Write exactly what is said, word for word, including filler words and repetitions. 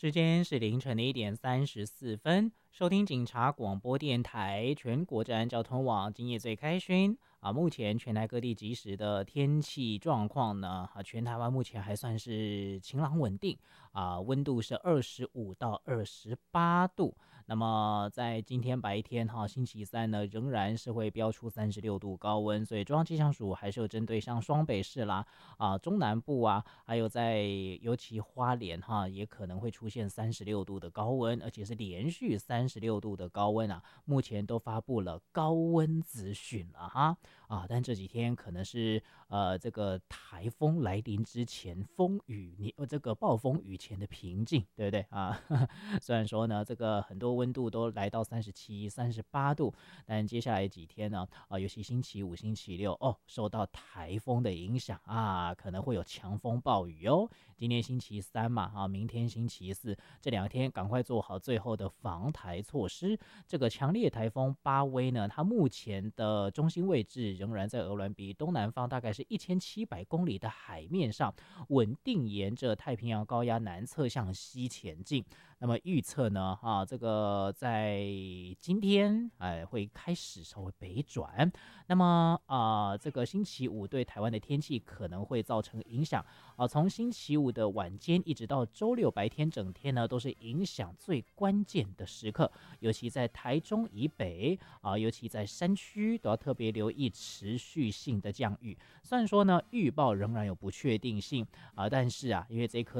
时间是凌晨的一点三十四分，收听警察广播电台全国治安交通网，今夜最开勋啊。目前全台各地即时的天气状况呢，啊，全台湾目前还算是晴朗稳定啊，温度是二十五到二十八度。那么在今天白天哈，星期三呢，仍然是会飙出三十六度高温，所以中央气象署还是有针对像双北市啦、啊中南部啊，还有在尤其花莲哈，也可能会出现三十六度的高温，而且是连续三十六度的高温啊，目前都发布了高温资讯了哈啊，但这几天可能是呃这个台风来临之前，风雨你这个暴风雨前的平静，对不对啊？虽然说呢，这个很多温度都来到三十七、三十八度，但接下来几天呢，啊，尤其星期五、星期六哦，受到台风的影响啊，可能会有强风暴雨哦。今天星期三嘛，啊，明天星期四，这两天赶快做好最后的防台措施。这个强烈台风巴威呢，它目前的中心位置仍然在鹅銮鼻东南方，大概是一千七百公里的海面上，稳定沿着太平洋高压南侧向西前进。那么预测呢，啊，这个在今天哎会开始稍微北转。那么啊、呃，这个星期五对台湾的天气可能会造成影响啊。从星期五的晚间一直到周六白天整天呢，都是影响最关键的时刻，尤其在台中以北啊，尤其在山区都要特别留意持续性的降雨。虽然说呢，预报仍然有不确定性啊，但是啊，因为这一颗